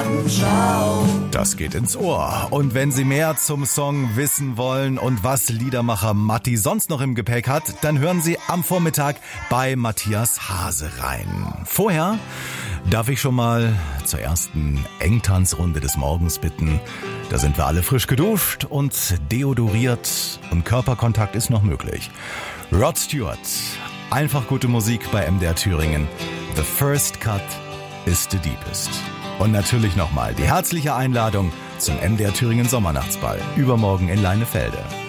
Abendschau. Das geht ins Ohr. Und wenn Sie mehr zum Song wissen wollen und was Liedermacher Matti sonst noch im Gepäck hat, dann hören Sie am Vormittag bei Matthias Hase rein. Vorher darf ich schon mal zur ersten Engtanzrunde des Morgens bitten. Da sind wir alle frisch geduscht und deodoriert und Körperkontakt ist noch möglich. Rod Stewart, einfach gute Musik bei MDR Thüringen. The first cut is the deepest. Und natürlich nochmal die herzliche Einladung zum MDR Thüringen Sommernachtsball übermorgen in Leinefelde.